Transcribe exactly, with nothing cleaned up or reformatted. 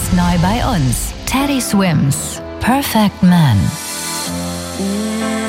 Jetzt neu bei uns. Teddy Swims, Perfect Man.